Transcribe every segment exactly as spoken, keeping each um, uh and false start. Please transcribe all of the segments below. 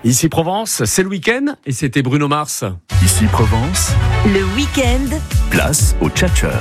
Ici Provence, c'est le week-end et c'était Bruno Mars. Ici Provence, le week-end, place au tchatcheur.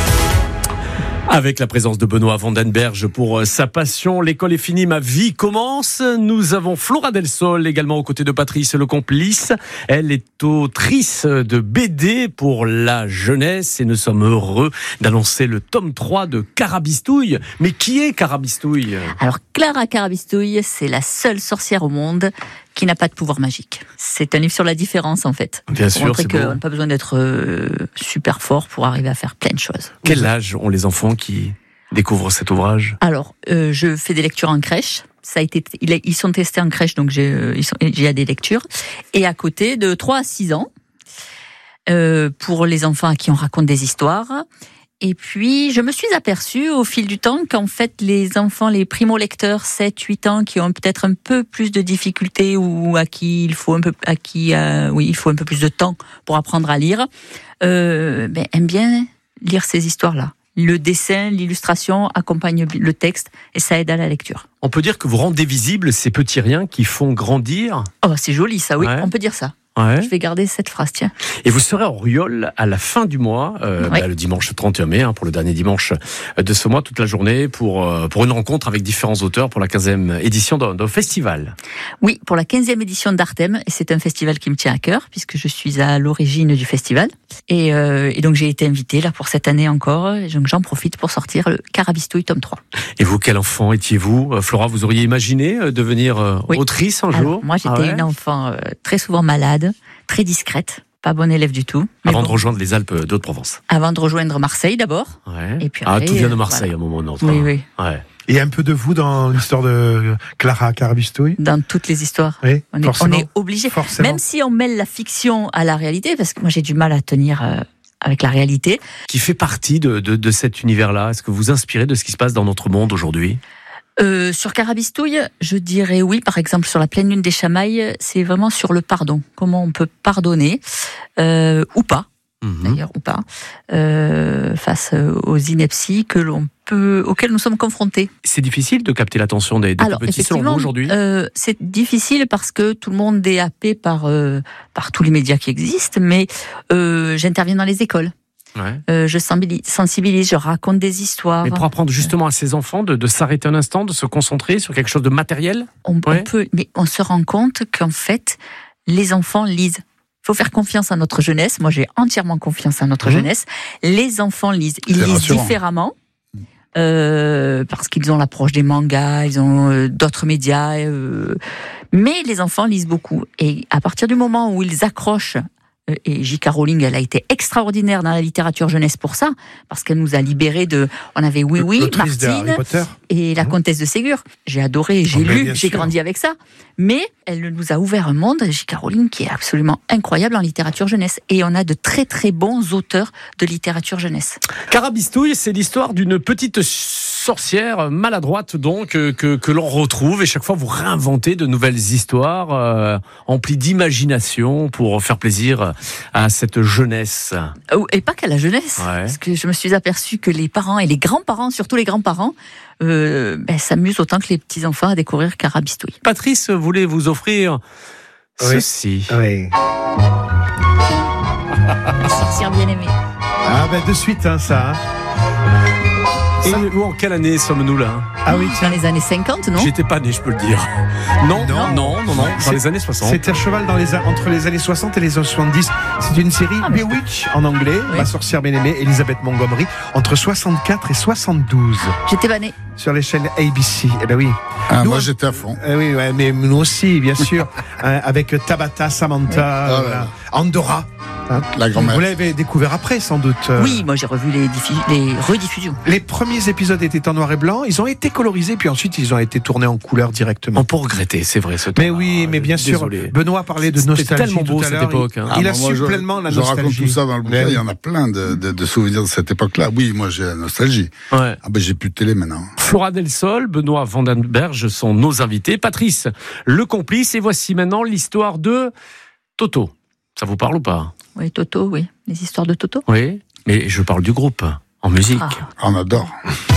Avec la présence de Benoît Vandenberge pour sa passion, l'école est finie, ma vie commence. Nous avons Flora Del Sol également aux côtés de Patrice Le Complice. Elle est autrice de B D pour la jeunesse et nous sommes heureux d'annoncer le tome trois de Carabistouille. Mais qui est Carabistouille ? Alors Clara Carabistouille, c'est la seule sorcière au monde qui n'a pas de pouvoir magique. C'est un livre sur la différence en fait. Bien sûr, montrer c'est qu'on beau. n'a pas besoin d'être euh, super fort pour arriver à faire plein de choses. Quel âge ont les enfants qui découvrent cet ouvrage ? Alors, euh, je fais des lectures en crèche. Ça a été, ils sont testés en crèche, donc j'ai, euh, ils sont, j'ai des lectures. Et à côté, de trois à six ans, euh, pour les enfants à qui on raconte des histoires. Et puis, je me suis aperçue au fil du temps qu'en fait, les enfants, les primo-lecteurs, sept huit ans, qui ont peut-être un peu plus de difficultés ou à qui il faut un peu, à qui, euh, oui, il faut un peu plus de temps pour apprendre à lire, euh, ben, aiment bien lire ces histoires-là. Le dessin, l'illustration accompagne le texte et ça aide à la lecture. On peut dire que vous rendez visibles ces petits riens qui font grandir. Oh, c'est joli ça, oui, Ouais. on peut dire ça. Ouais. Je vais garder cette phrase, tiens. Et vous serez à Auriol à la fin du mois, euh, Oui. bah, le dimanche trente et un mai, hein, pour le dernier dimanche de ce mois, toute la journée, pour, euh, pour une rencontre avec différents auteurs pour la quinzième édition d'un, d'un festival. Oui, pour la quinzième édition d'Artem, et c'est un festival qui me tient à cœur, puisque je suis à l'origine du festival. Et, euh, et donc j'ai été invitée là pour cette année encore, et donc j'en profite pour sortir le Carabistouille tome trois. Et vous, quel enfant étiez-vous ? Euh, Flora, vous auriez imaginé euh, devenir euh, Oui. autrice un Alors, jour ? moi j'étais Ah ouais une enfant euh, très souvent malade, très discrète, pas bonne élève du tout. Mais Avant bon, de rejoindre les Alpes d'Haute-Provence. avant de rejoindre Marseille d'abord. Ouais. Et puis ah, après, tout vient de euh, Marseille voilà. à un moment ou un autre. Oui, hein. oui, Ouais. Et un peu de vous dans l'histoire de Clara Carabistouille. dans toutes les histoires. Oui, On est, forcément. on est obligé. Forcément. Même si on mêle la fiction à la réalité, parce que moi j'ai du mal à tenir euh, avec la réalité. Qui fait partie de, de, de cet univers-là ? Est-ce que vous vous inspirez de ce qui se passe dans notre monde aujourd'hui ? Euh, sur Carabistouille, je dirais oui. Par exemple, sur la pleine lune des Chamailles, c'est vraiment sur le pardon. Comment on peut pardonner, euh, ou pas, Mhm. d'ailleurs, ou pas, euh, face aux inepties que l'on peut, auxquelles nous sommes confrontés. C'est difficile de capter l'attention des, des Alors, tout petits selon vous effectivement, aujourd'hui ? euh, c'est difficile parce que tout le monde est happé par, euh, par tous les médias qui existent, mais euh, j'interviens dans les écoles. Ouais. Euh, je sensibilise, sensibilise, je raconte des histoires. Mais pour apprendre justement à ces enfants de, de s'arrêter un instant, de se concentrer sur quelque chose de matériel ? On, on Ouais. peut, mais on se rend compte qu'en fait, les enfants lisent. Il faut faire confiance à notre jeunesse. Moi, j'ai entièrement confiance à notre Mmh. jeunesse. Les enfants lisent. Ils C'est lisent rassurant. différemment. Euh, parce qu'ils ont l'approche des mangas, ils ont euh, d'autres médias. Euh, mais les enfants lisent beaucoup. Et à partir du moment où ils accrochent, euh, et J K. Rowling, elle a été extraordinaire dans la littérature jeunesse pour ça, parce qu'elle nous a libérés de... On avait Oui Oui, L'autrice de Harry Martine Potter. et La Mmh. Comtesse de Ségur. J'ai adoré, j'ai Oh, mais lu, bien j'ai sûr. grandi avec ça. Mais elle nous a ouvert un monde, J K. Rowling, qui est absolument incroyable en littérature jeunesse. Et on a de très très bons auteurs de littérature jeunesse. Carabistouille, c'est l'histoire d'une petite sorcière maladroite donc euh, que, que l'on retrouve et chaque fois vous réinventez de nouvelles histoires euh, emplies d'imagination pour faire plaisir à cette jeunesse. Euh, Et pas qu'à la jeunesse, Ouais. parce que je me suis aperçue que les parents et les grands-parents, surtout les grands-parents, euh, ben, s'amusent autant que les petits-enfants à découvrir Carabistouille. Patrice voulait vous offrir Oui. ceci. Oui. La sorcière bien-aimée. Ah ben de suite hein, ça. hein. Savez-vous en quelle année sommes-nous là ? Ah oui, Dans tiens. les années cinquante, non? J'étais pas né, je peux le dire. Non, non, Non. non, non, non, dans C'est- les années soixante. C'est à cheval dans les, a- entre les années soixante et les années soixante-dix. C'est une série Ah, mais- Bewitch en anglais, Oui. Ma sorcière bien-aimée, Elisabeth Montgomery, entre soixante-quatre et soixante-douze, J'étais pas née. sur les chaînes A B C. Eh ben oui. Ah, Nous, moi on- j'étais à fond. Eh oui, ouais, mais nous aussi, bien sûr, hein, avec Tabata, Samantha, Oui. voilà. Andorra. hein. La grand-mère. Vous l'avez découvert après, sans doute. euh. Oui, moi j'ai revu les, diffu- les rediffusions. Les premiers épisodes étaient en noir et blanc, ils ont été colorisés, puis ensuite ils ont été tournés en couleur directement. On peut regretter, c'est vrai ce Mais temps-là. oui, mais bien sûr, Désolé. Benoît parlait de C'était nostalgie tellement beau tout à cette l'heure. époque, hein. Il, il Ah, a bah, moi, su je- pleinement la Je raconte nostalgie. tout ça dans le bouquin, Mais il y oui. en a plein de, de, de souvenirs de cette époque-là. Oui, moi j'ai la nostalgie. Ouais. Ah ben j'ai plus de télé maintenant. Flora Del Sol, Benoît Vandenberge sont nos invités. Patrice, le complice. Et voici maintenant l'histoire de Toto. Ça vous parle ou pas ? Oui, Toto, oui. Les histoires de Toto. Oui. Mais je parle du groupe, en musique. Ah. On adore.